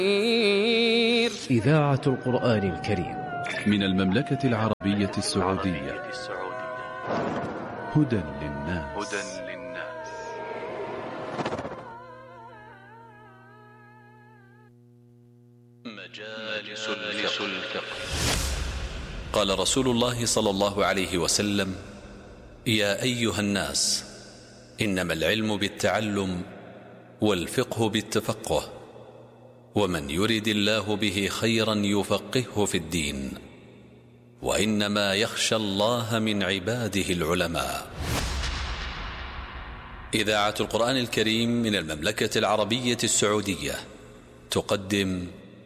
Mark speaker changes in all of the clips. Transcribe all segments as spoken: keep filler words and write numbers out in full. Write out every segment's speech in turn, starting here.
Speaker 1: إذاعة القرآن الكريم
Speaker 2: من المملكة العربية السعودية. هدى للناس.
Speaker 3: مجالس الفقه. قال رسول الله صلى الله عليه وسلم: يا أيها الناس، إنما العلم بالتعلم والفقه بالتفقه، ومن يرد الله به خيرا يفقهه في الدين، وإنما يخشى الله من عباده العلماء. إذاعة القرآن الكريم من المملكة العربية السعودية تقدم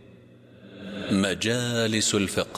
Speaker 3: مجالس الفقه،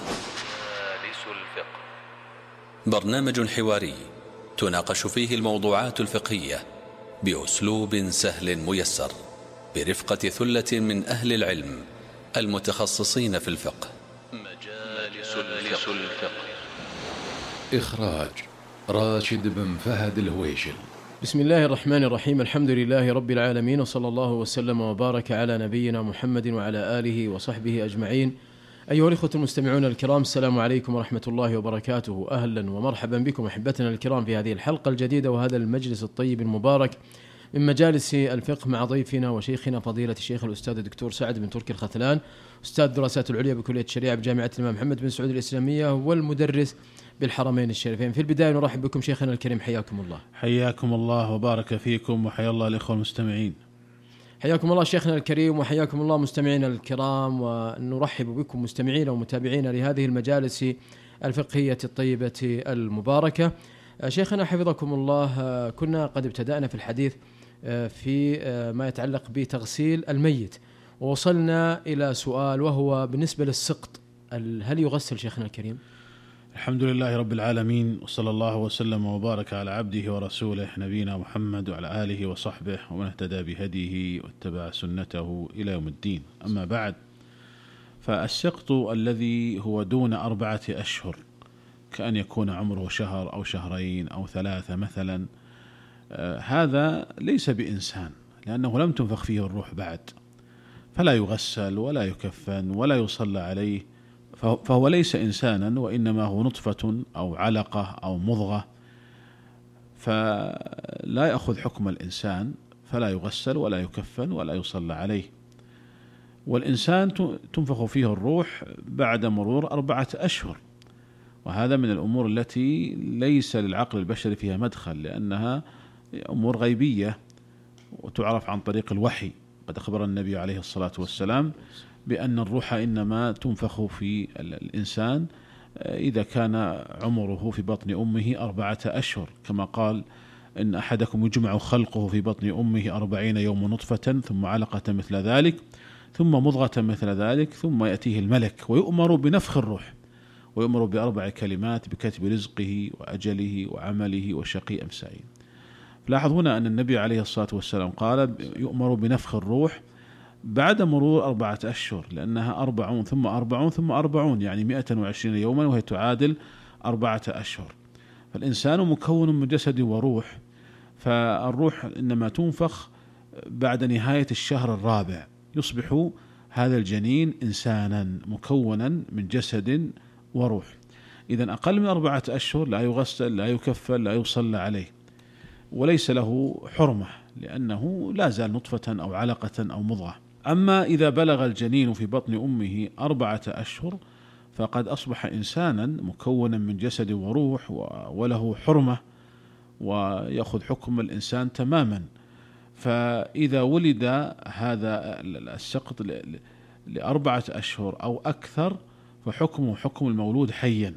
Speaker 3: برنامج حواري تناقش فيه الموضوعات الفقهية بأسلوب سهل ميسر، برفقة ثلة من أهل العلم المتخصصين في الفقه. مجالس الفقه.
Speaker 2: إخراج راشد بن فهد الهويشل.
Speaker 1: بسم الله الرحمن الرحيم. الحمد لله رب العالمين، وصلى الله وسلم وبارك على نبينا محمد وعلى آله وصحبه أجمعين. أيها الإخوة المستمعون الكرام، السلام عليكم ورحمة الله وبركاته. أهلا ومرحبا بكم أحبتنا الكرام في هذه الحلقة الجديدة وهذا المجلس الطيب المبارك من مجالس الفقه مع ضيفنا وشيخنا فضيلة الشيخ الأستاذ الدكتور سعد بن تركي الختلان، أستاذ الدراسات العليا بكلية الشريعة بجامعة الإمام محمد بن سعود الإسلامية والمدرس بالحرمين الشريفين. في البداية نرحب بكم شيخنا الكريم، حياكم الله.
Speaker 4: حياكم الله وبارك فيكم، وحيا الله الإخوة المستمعين.
Speaker 1: حياكم الله شيخنا الكريم، وحياكم الله مستمعينا الكرام، ونرحب بكم مستمعين ومتابعين لهذه المجالس الفقهية الطيبة المباركة. شيخنا حفظكم الله، كنا قد ابتدأنا في الحديث في ما يتعلق بتغسيل الميت، ووصلنا إلى سؤال وهو بالنسبة للسقط، هل يغسل شيخنا الكريم؟
Speaker 4: الحمد لله رب العالمين، وصلى الله وسلم وبارك على عبده ورسوله نبينا محمد وعلى آله وصحبه ومن اهتدى بهديه واتبع سنته إلى يوم الدين. أما بعد، فالسقط الذي هو دون أربعة أشهر، كأن يكون عمره شهر أو شهرين أو ثلاثة مثلا، آه هذا ليس بإنسان، لأنه لم تنفخ فيه الروح بعد، فلا يغسل ولا يكفن ولا يصلى عليه، فهو ليس إنسانا، وإنما هو نطفة أو علقة أو مضغة، فلا يأخذ حكم الإنسان، فلا يغسل ولا يكفن ولا يصلى عليه. والإنسان تنفخ فيه الروح بعد مرور أربعة أشهر، وهذا من الأمور التي ليس للعقل البشري فيها مدخل، لأنها أمور غيبية وتعرف عن طريق الوحي. قد أخبر النبي عليه الصلاة والسلام بأن الروح إنما تنفخ في الإنسان إذا كان عمره في بطن أمه أربعة أشهر، كما قال: إن أحدكم يجمع خلقه في بطن أمه أربعين يوم نطفة ثم علقة مثل ذلك ثم مضغة مثل ذلك ثم يأتيه الملك ويؤمر بنفخ الروح، ويؤمر بأربع كلمات: بكتب رزقه وأجله وعمله وشقي أم سعيد. لاحظ هنا أن النبي عليه الصلاة والسلام قال يؤمر بنفخ الروح بعد مرور أربعة أشهر، لأنها أربعون ثم أربعون ثم أربعون، يعني مئة وعشرين يوما، وهي تعادل أربعة أشهر. فالإنسان مكون من جسد وروح، فالروح إنما تنفخ بعد نهاية الشهر الرابع، يصبح هذا الجنين إنسانا مكونا من جسد وروح. إذن أقل من أربعة أشهر لا يغسل لا يكفل لا يصلى عليه، وليس له حرمة، لأنه لا زال نطفة أو علقة أو مضغة. أما إذا بلغ الجنين في بطن أمه أربعة أشهر فقد أصبح إنسانا مكونا من جسد وروح، وله حرمة ويأخذ حكم الإنسان تماما. فإذا ولد هذا السقط لأربعة أشهر أو أكثر فحكمه حكم المولود حيا،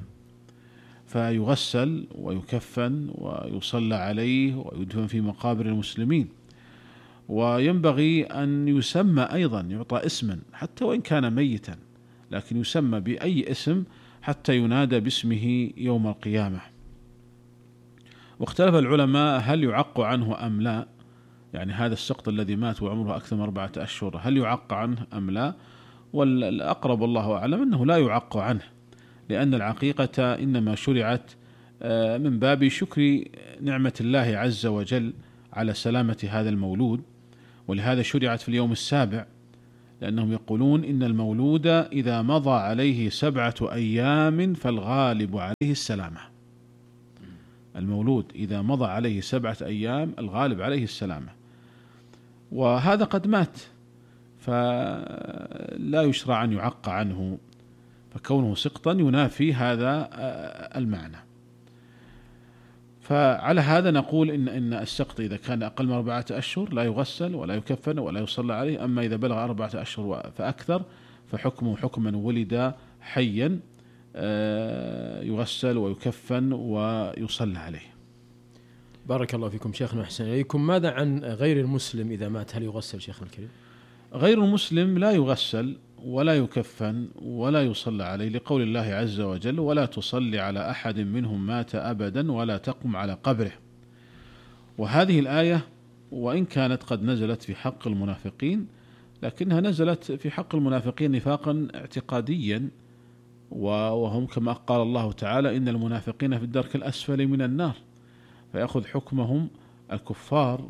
Speaker 4: فيغسل ويكفن ويصلى عليه ويدفن في مقابر المسلمين. وينبغي أن يسمى أيضا، يعطى اسما حتى وإن كان ميتا، لكن يسمى بأي اسم حتى ينادى باسمه يوم القيامة. واختلف العلماء هل يعق عنه أم لا، يعني هذا السقط الذي مات وعمره أكثر من أربعة أشهر هل يعق عنه أم لا؟ والأقرب والله أعلم أنه لا يعق عنه، لأن العقيقة إنما شرعت من باب شكر نعمة الله عز وجل على سلامة هذا المولود، ولهذا شرعت في اليوم السابع، لأنهم يقولون إن المولود إذا مضى عليه سبعة أيام فالغالب عليه السلامة. المولود إذا مضى عليه سبعة أيام الغالب عليه السلامة، وهذا قد مات فلا يشرع أن يعق عنه، فكونه سقطا ينافي هذا المعنى. فعلى هذا نقول إن إن السقط إذا كان أقل من أربعة أشهر لا يغسل ولا يكفن ولا يصلى عليه، أما إذا بلغ أربعة أشهر فأكثر فحكمه حكم من ولد حيا يغسل ويكفن ويصلى عليه.
Speaker 1: بارك الله فيكم شيخنا وأحسن إليكم. ماذا عن غير المسلم إذا مات، هل يغسل شيخنا الكريم؟
Speaker 4: غير المسلم لا يغسل ولا يكفن ولا يصلى عليه، لقول الله عز وجل: ولا تصلي على أحد منهم مات أبدا ولا تقم على قبره. وهذه الآية وإن كانت قد نزلت في حق المنافقين، لكنها نزلت في حق المنافقين نفاقا اعتقاديا، وهم كما قال الله تعالى: إن المنافقين في الدرك الأسفل من النار، فيأخذ حكمهم الكفار.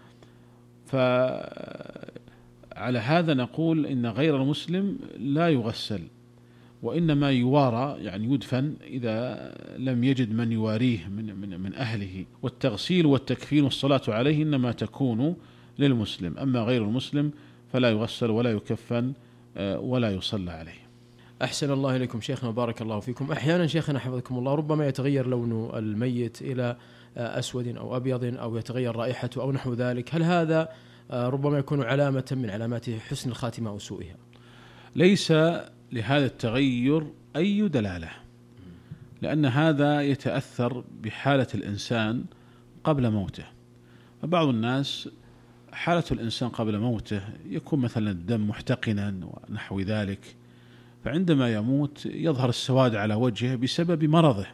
Speaker 4: فعلى هذا نقول إن غير المسلم لا يغسل، وإنما يوارى، يعني يدفن إذا لم يجد من يواريه من, من, من أهله، والتغسيل والتكفين والصلاة عليه إنما تكون للمسلم، أما غير المسلم فلا يغسل ولا يكفن ولا يصلى عليه.
Speaker 1: أحسن الله إليكم شيخنا وبارك الله فيكم. أحيانا شيخنا حفظكم الله ربما يتغير لون الميت إلى أسود أو أبيض، أو يتغير رائحته أو نحو ذلك، هل هذا ربما يكون علامة من علامات حسن الخاتمة أو سوءها؟
Speaker 4: ليس لهذا التغير أي دلالة، لأن هذا يتأثر بحالة الإنسان قبل موته. فبعض الناس حالة الإنسان قبل موته يكون مثلا الدم محتقنا ونحو ذلك، فعندما يموت يظهر السواد على وجهه بسبب مرضه،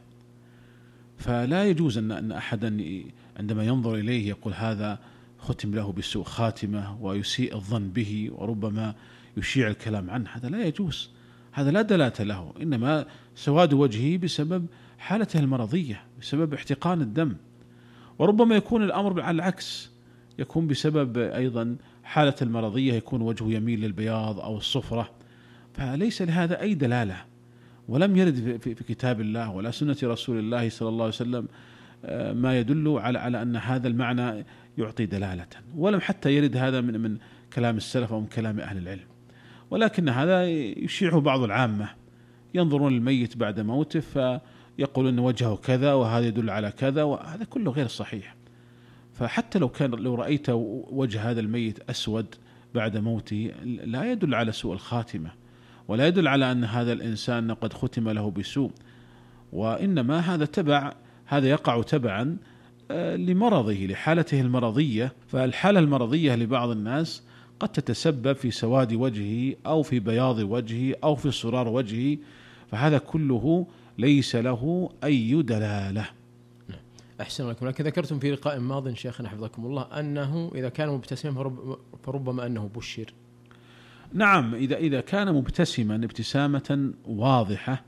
Speaker 4: فلا يجوز أن أحدا عندما ينظر إليه يقول هذا ختم له بسوء خاتمة ويسيء الظن به وربما يشيع الكلام عنه، هذا لا يجوز، هذا لا دلالة له، إنما سواد وجهه بسبب حالته المرضية، بسبب احتقان الدم. وربما يكون الأمر على العكس، يكون بسبب أيضا حالة المرضية يكون وجهه يميل للبياض أو الصفرة، فليس لهذا أي دلالة، ولم يرد في كتاب الله ولا سنة رسول الله صلى الله عليه وسلم ما يدل على على أن هذا المعنى يعطي دلالة، ولم حتى يرد هذا من من كلام السلف أو من كلام أهل العلم، ولكن هذا يشيعه بعض العامة، ينظرون الميت بعد موته فيقولون أن وجهه كذا وهذا يدل على كذا، وهذا كله غير صحيح. فحتى لو كان لو رأيت وجه هذا الميت أسود بعد موته لا يدل على سوء الخاتمة، ولا يدل على أن هذا الإنسان قد ختم له بسوء، وإنما هذا تبع، هذا يقع تبعا لمرضه، لحالته المرضية. فالحالة المرضية لبعض الناس قد تتسبب في سواد وجهه أو في بياض وجهه أو في صرار وجهه، فهذا كله ليس له أي دلالة.
Speaker 1: أحسن لكم. لكن ذكرتم في لقاء ماض شيخنا حفظكم الله أنه إذا كان مبتسما فربما أنه بشر.
Speaker 4: نعم، إذا إذا كان مبتسما ابتسامة واضحة،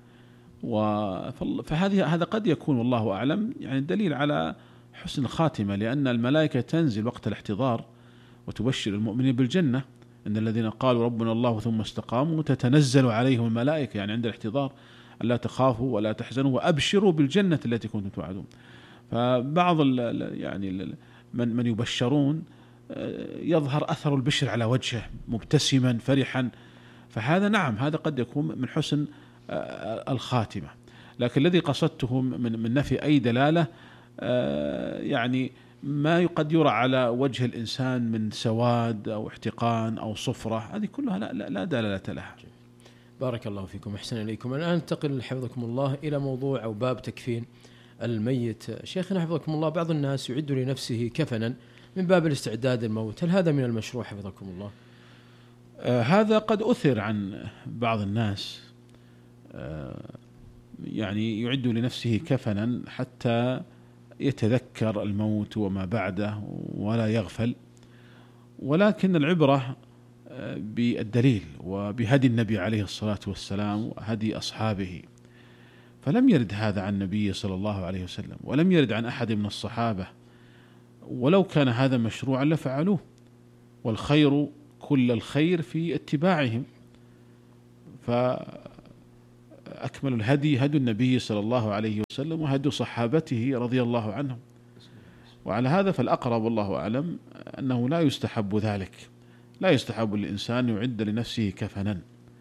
Speaker 4: فهذه هذا قد يكون والله أعلم يعني دليل على حسن الخاتمة، لأن الملائكة تنزل وقت الاحتضار وتبشر المؤمنين بالجنة، إن الذين قالوا ربنا الله ثم استقاموا تتنزل عليهم الملائكة، يعني عند الاحتضار ألا تخافوا ولا تحزنوا وأبشروا بالجنة التي كنتم توعدون. فبعض يعني من من يبشرون يظهر أثر البشر على وجهه مبتسما فرحا، فهذا نعم هذا قد يكون من حسن الخاتمة. لكن الذي قصدته من من نفي أي دلالة يعني ما قد يرى على وجه الإنسان من سواد أو احتقان أو صفرة، هذه كلها لا, لا, لا دلالة لها.
Speaker 1: بارك الله فيكم، أحسن إليكم. الآن ننتقل حفظكم الله إلى موضوع أو باب تكفين الميت. شيخنا حفظكم الله بعض الناس يعد لنفسه كفنا من باب الاستعداد للموت، هل هذا من المشروع حفظكم الله؟
Speaker 4: آه هذا قد أثر عن بعض الناس، آه يعني يعد لنفسه كفنا حتى يتذكر الموت وما بعده ولا يغفل، ولكن العبرة بالدليل وبهدي النبي عليه الصلاة والسلام وهدي أصحابه، فلم يرد هذا عن النبي صلى الله عليه وسلم ولم يرد عن أحد من الصحابة، ولو كان هذا مشروعا لفعلوه، والخير كل الخير في اتباعهم، فأكمل الهدي هدي النبي صلى الله عليه وسلم وهدي صحابته رضي الله عنهم. وعلى هذا فالأقرب والله أعلم أنه لا يستحب ذلك، لا يستحب للإنسان يعد لنفسه كفنا،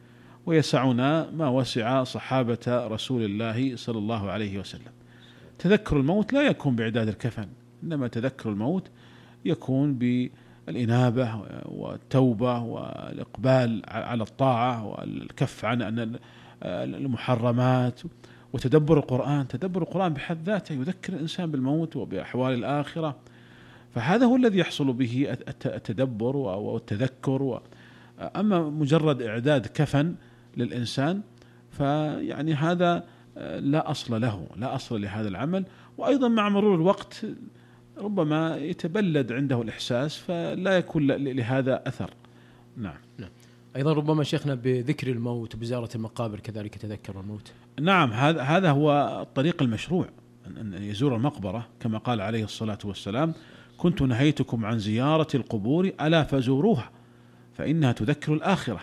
Speaker 4: ويسعنا ما وسع صحابة رسول الله صلى الله عليه وسلم. تذكر الموت لا يكون بإعداد الكفن، إنما تذكر الموت يكون بالإنابة والتوبة والإقبال على الطاعة والكف عن المحرمات وتدبر القرآن. تدبر القرآن بحد ذاته يذكر الإنسان بالموت وبأحوال الآخرة، فهذا هو الذي يحصل به التدبر والتذكر. أما مجرد إعداد كفن للإنسان فيعني هذا لا أصل له، لا أصل لهذا العمل. وأيضا مع مرور الوقت ربما يتبلد عنده الإحساس فلا يكون لهذا أثر. نعم.
Speaker 1: نعم. أيضا ربما شيخنا بذكر الموت وبزيارة المقابر كذلك تذكر الموت.
Speaker 4: نعم، هذا هذا هو الطريق المشروع، أن يزور المقبرة كما قال عليه الصلاة والسلام: كنت نهيتكم عن زيارة القبور ألا فزوروها فإنها تذكر الآخرة.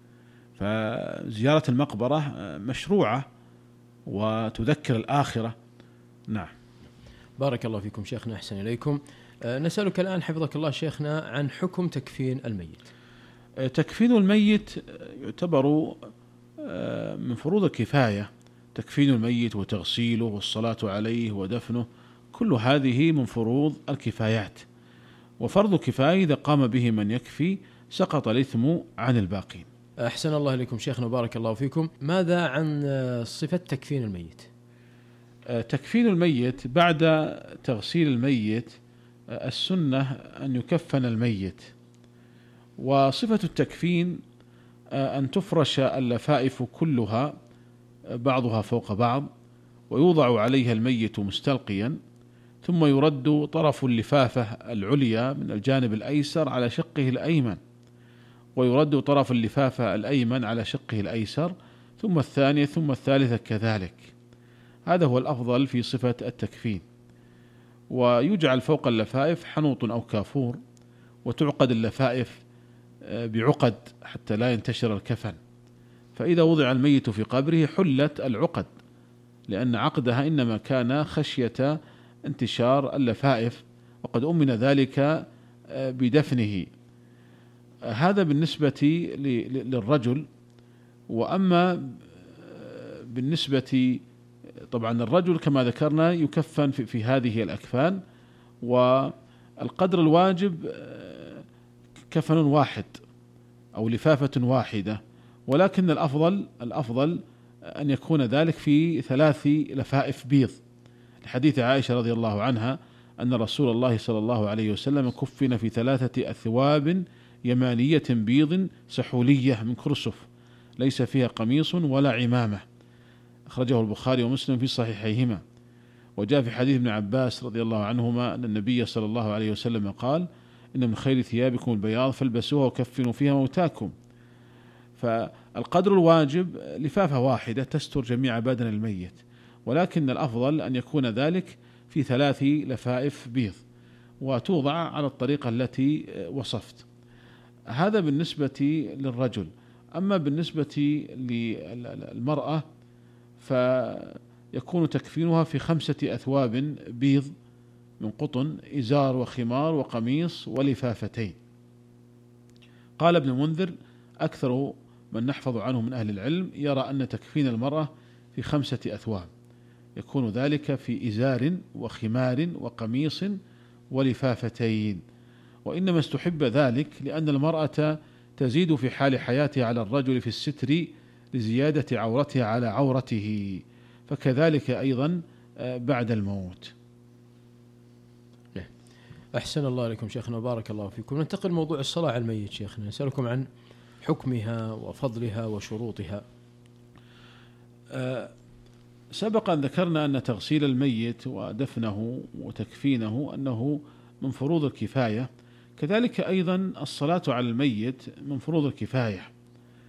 Speaker 4: فزيارة المقبرة مشروعة وتذكر الآخرة. نعم.
Speaker 1: بارك الله فيكم شيخنا، أحسن إليكم. نسألك الآن حفظك الله شيخنا عن حكم تكفين الميت.
Speaker 4: تكفين الميت يعتبر من فروض الكفاية، تكفين الميت وتغسيله والصلاة عليه ودفنه، كل هذه من فروض الكفايات. وفرض كفاية إذا قام به من يكفي سقط الإثم عن الباقين.
Speaker 1: أحسن الله إليكم شيخنا، بارك الله فيكم. ماذا عن صفة تكفين الميت؟
Speaker 4: تكفين الميت بعد تغسيل الميت السنة أن يكفن الميت. وصفة التكفين أن تفرش اللفائف كلها بعضها فوق بعض، ويوضع عليها الميت مستلقيا، ثم يرد طرف اللفافة العليا من الجانب الأيسر على شقه الأيمن، ويرد طرف اللفافة الأيمن على شقه الأيسر، ثم الثانية ثم الثالثة كذلك. هذا هو الأفضل في صفة التكفين. ويجعل فوق اللفائف حنوط أو كافور، وتعقد اللفائف بعقد حتى لا ينتشر الكفن، فإذا وضع الميت في قبره حلت العقد، لأن عقدها إنما كان خشية انتشار اللفائف، وقد أمن ذلك بدفنه. هذا بالنسبة للرجل. وأما بالنسبة طبعا الرجل كما ذكرنا يكفن في, في هذه الأكفان، والقدر الواجب كفن واحد أو لفافة واحدة، ولكن الأفضل الأفضل أن يكون ذلك في ثلاث لفائف بيض، لحديث عائشة رضي الله عنها أن رسول الله صلى الله عليه وسلم كفن في ثلاثة أثواب يمانية بيض سحولية من كرسف ليس فيها قميص ولا عمامة، أخرجه البخاري ومسلم في صحيحيهما. وجاء في حديث ابن عباس رضي الله عنهما أن النبي صلى الله عليه وسلم قال: إن من خير ثيابكم البياض فالبسوها وكفنوا فيها موتاكم. فالقدر الواجب لفافة واحدة تستر جميع بدن الميت، ولكن الأفضل أن يكون ذلك في ثلاث لفائف بيض وتوضع على الطريقة التي وصفت. هذا بالنسبة للرجل. أما بالنسبة للمرأة فيكون تكفينها في خمسة أثواب بيض من قطن، إزار وخمار وقميص ولفافتين. قال ابن المنذر: أكثر من نحفظ عنه من أهل العلم يرى أن تكفين المرأة في خمسة أثواب، يكون ذلك في إزار وخمار وقميص ولفافتين. وإنما استحب ذلك لأن المرأة تزيد في حال حياتها على الرجل في الستر لزيادة عورتها على عورته، فكذلك أيضا بعد الموت.
Speaker 1: أحسن الله عليكم شيخنا، بارك الله فيكم. ننتقل موضوع الصلاة على الميت شيخنا، نسألكم عن حكمها وفضلها وشروطها.
Speaker 4: أه سبق أن ذكرنا أن تغسيل الميت ودفنه وتكفينه أنه من فروض الكفاية، كذلك أيضا الصلاة على الميت من فروض الكفاية،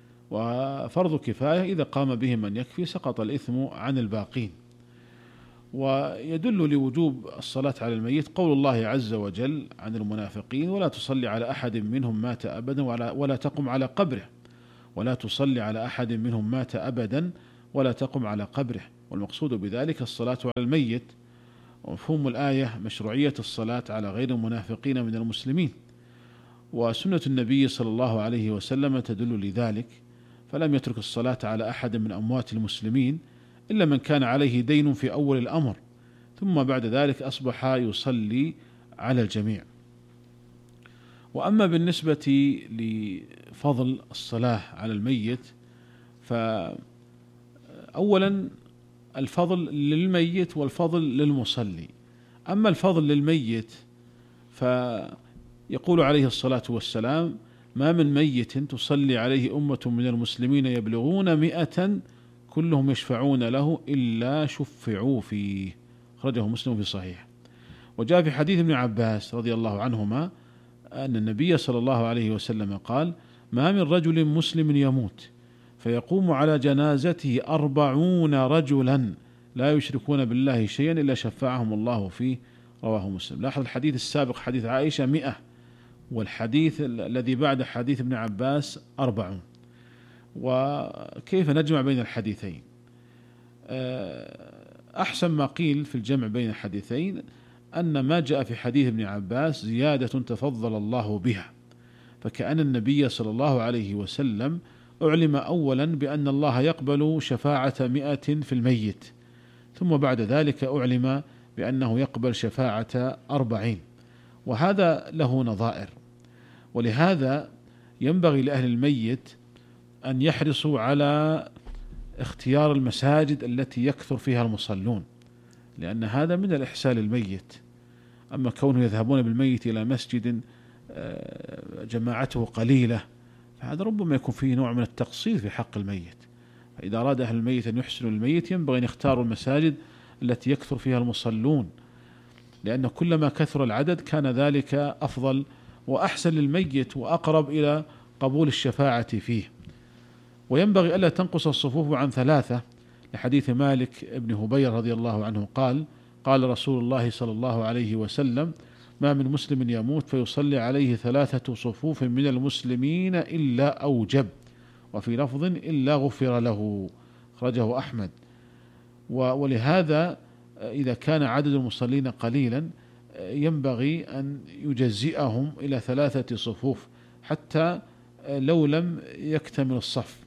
Speaker 4: وفرض الكفاية إذا قام به من يكفي سقط الإثم عن الباقين. ويدل لوجوب الصلاة على الميت قول الله عز وجل عن المنافقين: ولا تصلي على أحد منهم مات أبدا ولا, ولا تقم على قبره ولا تصلي على أحد منهم مات أبدا ولا تقم على قبره. والمقصود بذلك الصلاة على الميت، ومفهوم الآية مشروعية الصلاة على غير المنافقين من المسلمين، وسنة النبي صلى الله عليه وسلم تدل لذلك، فلم يترك الصلاة على أحد من أموات المسلمين إلا من كان عليه دين في أول الأمر، ثم بعد ذلك أصبح يصلي على الجميع. وأما بالنسبة لفضل الصلاة على الميت، فأولا الفضل للميت والفضل للمصلي. أما الفضل للميت فيقول عليه الصلاة والسلام: ما من ميت تصلي عليه أمة من المسلمين يبلغون مئة كلهم يشفعون له إلا شفعوا فيه. أخرجه مسلم في صحيح. وجاء في حديث ابن عباس رضي الله عنهما أن النبي صلى الله عليه وسلم قال: ما من رجل مسلم يموت فيقوم على جنازته أربعون رجلا لا يشركون بالله شيئا إلا شفعهم الله فيه. رواه مسلم. لاحظ الحديث السابق حديث عائشة مئة، والحديث الذي بعد حديث ابن عباس أربعون. وكيف نجمع بين الحديثين؟ أحسن ما قيل في الجمع بين الحديثين أن ما جاء في حديث ابن عباس زيادة تفضل الله بها، فكأن النبي صلى الله عليه وسلم أعلم أولا بأن الله يقبل شفاعة مئة في الميت، ثم بعد ذلك أعلم بأنه يقبل شفاعة أربعين، وهذا له نظائر. ولهذا ينبغي لأهل الميت أن يحرصوا على اختيار المساجد التي يكثر فيها المصلون، لأن هذا من الإحسان للميت. أما كونه يذهبون بالميت إلى مسجد جماعته قليلة فهذا ربما يكون فيه نوع من التقصير في حق الميت. فإذا أراد أهل الميت أن يحسنوا الميت ينبغي أن يختاروا المساجد التي يكثر فيها المصلون، لأن كلما كثر العدد كان ذلك أفضل وأحسن للميت وأقرب إلى قبول الشفاعة فيه. وينبغي ألا تنقص الصفوف عن ثلاثة، لحديث مالك بن هبير رضي الله عنه قال: قال رسول الله صلى الله عليه وسلم: ما من مسلم يموت فيصلي عليه ثلاثة صفوف من المسلمين إلا أوجب، وفي لفظ إلا غفر له. أخرجه أحمد. ولهذا إذا كان عدد المصلين قليلا ينبغي أن يجزئهم إلى ثلاثة صفوف حتى لو لم يكتمل الصف.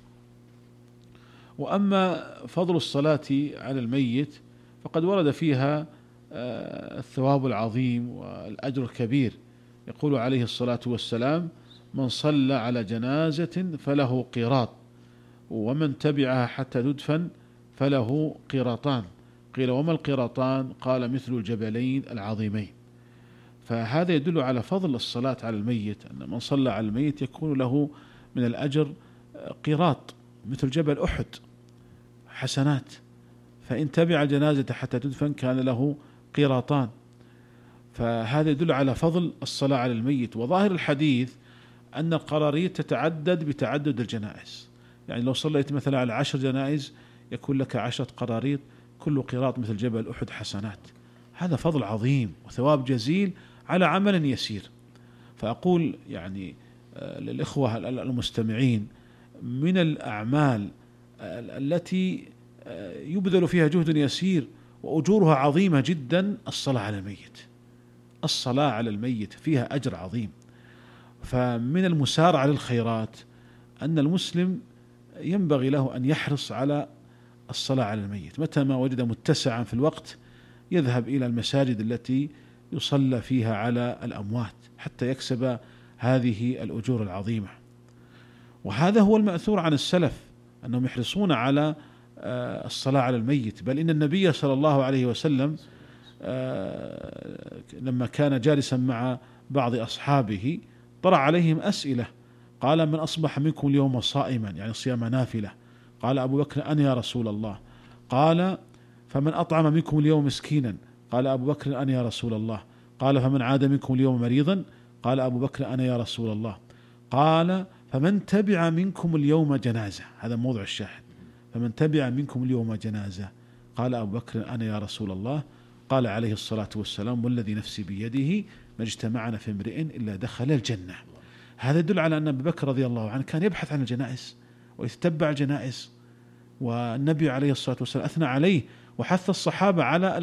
Speaker 4: وأما فضل الصلاة على الميت فقد ورد فيها الثواب العظيم والأجر الكبير. يقول عليه الصلاة والسلام: من صلى على جنازة فله قيراط، ومن تبعها حتى تدفن فله قيراطان. قيل: وما القيراطان؟ قال: مثل الجبلين العظيمين. فهذا يدل على فضل الصلاة على الميت، أن من صلى على الميت يكون له من الأجر قيراط مثل جبل أحد حسنات، فإن تبع الجنازة حتى تدفن كان له قيراطان. فهذا يدل على فضل الصلاة على الميت. وظاهر الحديث أن القراريط تتعدد بتعدد الجنائز، يعني لو صليت مثلا على عشر جنائز يكون لك عشرة قراريط كل قيراط مثل جبل أحد حسنات. هذا فضل عظيم وثواب جزيل على عمل يسير. فأقول يعني للإخوة المستمعين من الأعمال التي يبذل فيها جهد يسير وأجورها عظيمة جدا الصلاة على الميت. الصلاة على الميت فيها أجر عظيم. فمن المسارعة للخيرات أن المسلم ينبغي له أن يحرص على الصلاة على الميت، متى ما وجد متسعا في الوقت يذهب إلى المساجد التي يصلى فيها على الأموات حتى يكسب هذه الأجور العظيمة. وهذا هو المأثور عن السلف أنهم يحرصون على الصلاة على الميت. بل إن النبي صلى الله عليه وسلم لما كان جالسا مع بعض أصحابه طرح عليهم أسئلة، قال: من أصبح منكم اليوم صائما، يعني صيام نافلة؟ قال أبو بكر: أنا يا رسول الله. قال: فمن أطعم منكم اليوم مسكينا؟ قال أبو بكر: أنا يا رسول الله. قال: فمن عاد منكم اليوم مريضا؟ قال أبو بكر: أنا يا رسول الله. قال: فمن تبع منكم اليوم جنازة؟ هذا موضوع الشاهد. فمن تبع منكم اليوم جنازة؟ قال أبو بكر: أنا يا رسول الله. قال عليه الصلاة والسلام: والذي نفسي بيده ما اجتمعنا في امرئ إلا دخل الجنة. هذا يدل على أن أبو بكر رضي الله عنه كان يبحث عن الجنائز ويتبع الجنائز، والنبي عليه الصلاة والسلام أثنى عليه وحث الصحابة على